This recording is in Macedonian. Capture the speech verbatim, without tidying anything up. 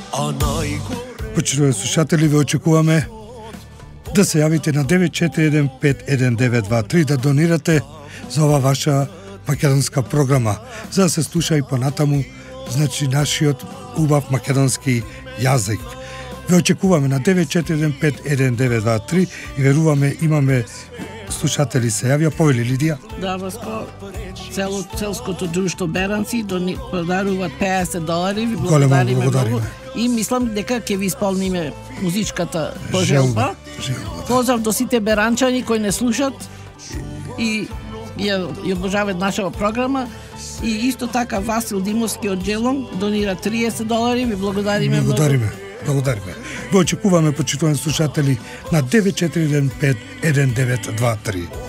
Почитувани слушатели, ве очекуваме да се јавите на девет четири еден пет еден девет два три да донирате за ова ваша македонска програма, за да се слуша и понатаму, значи, нашиот убав македонски јазик. Ве очекуваме на девет четири еден пет еден девет два три и веруваме имаме слушатели се јавија. Повели, Лидија? Да, Васко, цело целското друштво Беранци подаруваат петдесет долари, ви благодариме многу. И мислам дека ќе ви исполниме музичката пожелба. Поздрав до сите беранчани кои не слушат и ја, ја обожаваат нашава програма. И исто така Васил Димовски од Джелон донира триесет долари, ви благодариме Благодариме. многу. Благодариме. Ве очекуваме, почитувани слушатели, на девет четири еден пет еден девет два три.